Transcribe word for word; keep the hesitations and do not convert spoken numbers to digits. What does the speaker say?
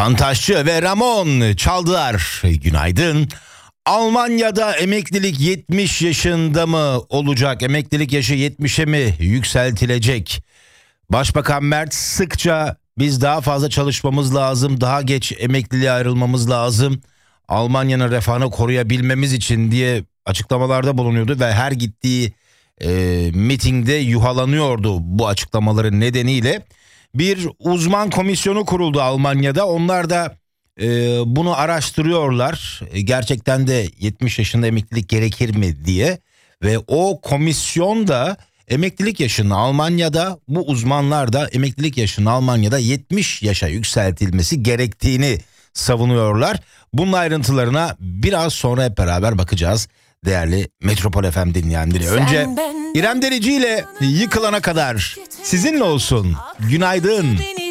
Tantaşçı ve Ramon çaldılar. Günaydın. Almanya'da emeklilik yetmiş yaşında mı olacak? Emeklilik yaşı yetmişe mi yükseltilecek? Başbakan Merz sıkça biz daha fazla çalışmamız lazım, daha geç emekliliğe ayrılmamız lazım, Almanya'nın refahını koruyabilmemiz için diye açıklamalarda bulunuyordu ve her gittiği e, mitingde yuhalanıyordu bu açıklamaların nedeniyle. Bir uzman komisyonu kuruldu Almanya'da. Onlar da e, bunu araştırıyorlar. E, gerçekten de yetmiş yaşında emeklilik gerekir mi diye. Ve o komisyon da emeklilik yaşını Almanya'da, bu uzmanlar da emeklilik yaşını Almanya'da yetmiş yaşa yükseltilmesi gerektiğini savunuyorlar. Bunun ayrıntılarına biraz sonra hep beraber bakacağız değerli Metropol F M dinleyenleri. Önce İrem Derici ile Yıkılana Kadar sizinle olsun. Günaydın.